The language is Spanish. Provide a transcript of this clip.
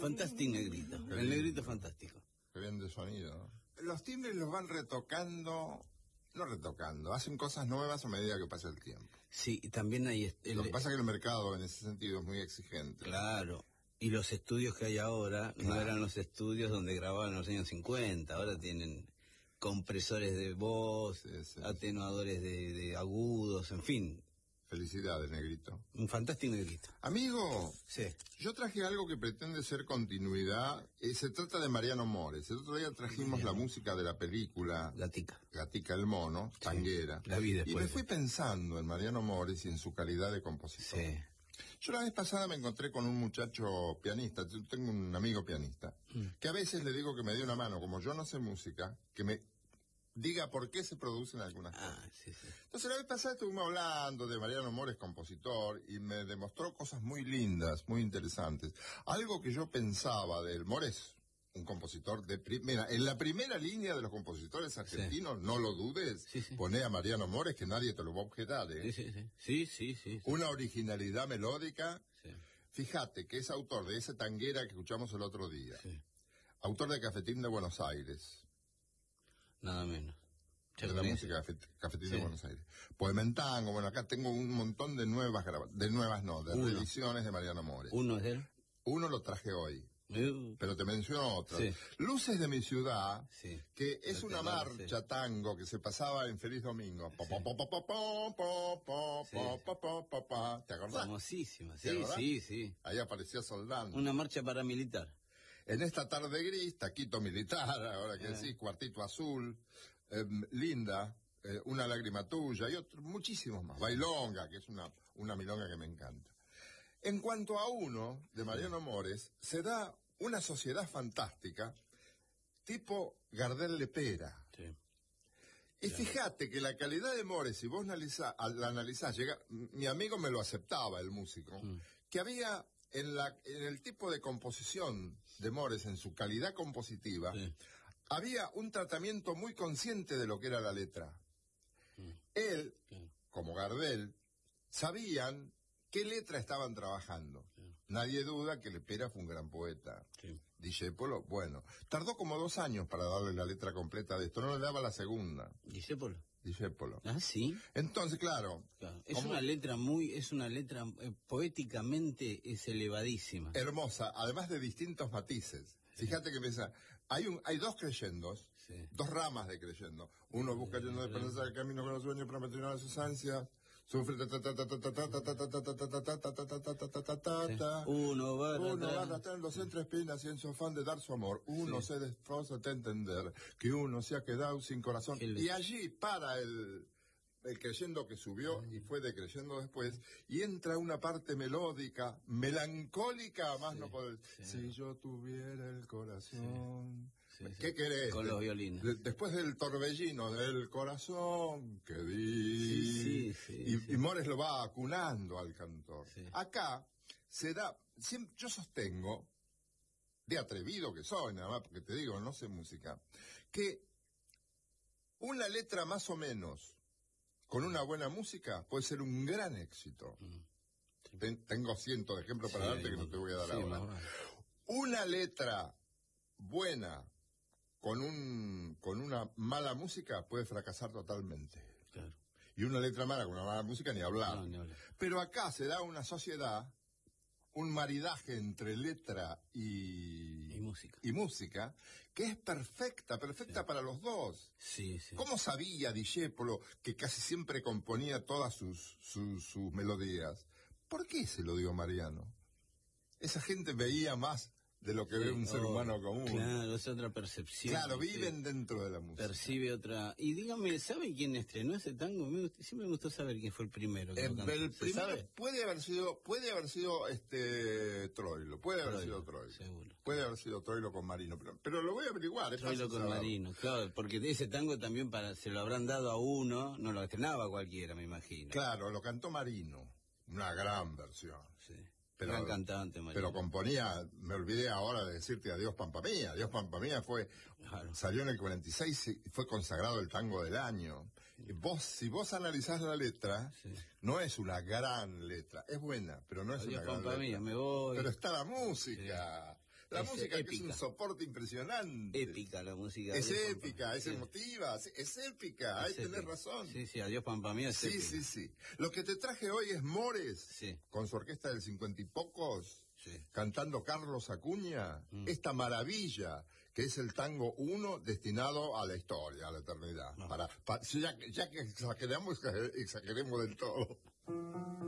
fantástico negrito. El negrito fantástico. Qué bien de sonido, ¿no? Los timbres los van retocando, no retocando, hacen cosas nuevas a medida que pasa el tiempo. Sí, y también hay... Lo que pasa es que el mercado en ese sentido es muy exigente. Claro. Y los estudios que hay ahora no eran los estudios donde grababan en los años 50, ahora tienen compresores de voz, atenuadores de agudos, en fin. Felicidades, negrito. Un fantástico negrito. Amigo, sí. Yo traje algo que pretende ser continuidad. Se trata de Mariano Mores. El otro día trajimos la música de la película Gatica el mono, Tanguera. La vi después. Y me fui pensando en Mariano Mores y en su calidad de compositor. Sí. Yo la vez pasada me encontré con un muchacho pianista, yo tengo un amigo pianista, que a veces le digo que me dé una mano, como yo no sé música, que me diga por qué se producen algunas cosas. Sí. Entonces la vez pasada estuvimos hablando de Mariano Mores, compositor, y me demostró cosas muy lindas, muy interesantes. Algo que yo pensaba del Mores, un compositor de... Mira, en la primera línea de los compositores argentinos, no lo dudes, poné a Mariano Mores, que nadie te lo va a objetar, ¿eh? Sí. Una originalidad melódica. Sí. Fíjate que es autor de esa tanguera que escuchamos el otro día. Sí. Autor de Cafetín de Buenos Aires. Nada menos. De la música Cafetín de Buenos Aires. Poema en tango, bueno, acá tengo un montón de nuevas reediciones de Mariano Mores. ¿Uno es de él? Uno lo traje hoy. Pero te menciono otra. Sí. Luces de mi ciudad, que es una marcha tango que se pasaba en Feliz Domingo. ¿Te acordás? Famosísima, sí. Ahí aparecía Soldán. Una marcha paramilitar. En esta tarde gris, taquito militar, ahora que decís, cuartito azul, linda, una lágrima tuya y otros, muchísimos más. Bailonga, que es una milonga que me encanta. En cuanto a uno, de Mariano Mores, se da una sociedad fantástica, tipo Gardel Lepera. Sí. Y fíjate que la calidad de Mores, si vos la analizás, mi amigo me lo aceptaba, el músico, que había en el tipo de composición de Mores, en su calidad compositiva, había un tratamiento muy consciente de lo que era la letra. Él, como Gardel, sabían qué letra estaban trabajando. Nadie duda que Lepera fue un gran poeta. Discépolo, bueno, tardó como 2 años para darle la letra completa de esto, no le daba la segunda. Discépolo. Ah, sí. Entonces, claro. Es una letra poéticamente es elevadísima. Hermosa, además de distintos matices. Fíjate que hay 2 creyendos, 2 ramas de creyendo. Uno busca lleno de esperanza el camino con los sueños para mantener sus ansias. Sufre uno va arrastrándose entre espinas y en su afán de dar su amor. Uno se desfoza de entender que uno se ha quedado sin corazón. Y allí para el creyendo que subió y fue decreyendo después, y entra una parte melódica, melancólica, más no poder. Si yo tuviera el corazón. ¿Qué querés? Con los violines. Después del torbellino del corazón que di. Y Mores lo va acunando al cantor. Acá se da, yo sostengo, de atrevido que soy, nada más porque te digo, no sé música, que una letra más o menos con una buena música puede ser un gran éxito. Tengo cientos de ejemplos para darte que no te voy a dar ahora. Una letra buena con una mala música puede fracasar totalmente. Claro. Y una letra mala con una mala música ni hablar. No, ni hablar. Pero acá se da una sociedad, un maridaje entre letra y música, que es perfecta para los dos. ¿Cómo sabía Discépolo que casi siempre componía todas sus melodías? ¿Por qué se lo dio Mariano? Esa gente veía más de lo que ve un ser humano común. Claro, es otra percepción. Claro, viven dentro de la música. Percibe otra. Y dígame, ¿sabe quién estrenó ese tango? Siempre me gustó saber quién fue el primero. El primero puede haber sido Troilo. Puede haber sido Troilo. Seguro. Puede haber sido Troilo con Marino. Pero lo voy a averiguar. Troilo con Marino, claro. Porque ese tango también se lo habrán dado a uno, no lo estrenaba cualquiera, me imagino. Claro, lo cantó Marino. Una gran versión. Gran cantante, Marino. Pero componía, me olvidé ahora de decirte Adiós Pampa Mía. Adiós Pampa Mía salió en el 46 y fue consagrado el tango del año. Y si vos analizás la letra, no es una gran letra. Es buena, pero no es Adiós una gran Pampa letra. Mía, me voy. Pero está la música. La Es música que es épica. un soporte impresionante. Épica la música. Es Adiós, épica, Pampa. es Sí, emotiva, es épica, ahí es tenés épica. razón. Sí, sí, Adiós Pampa Mía es Sí, épica. sí, sí. Lo que te traje hoy es Mores, Sí. con su orquesta del 50 y pocos, Sí. cantando Carlos Acuña, Mm. esta maravilla que es el tango 1 destinado a la historia, a la eternidad. No. Ya que exageremos del todo.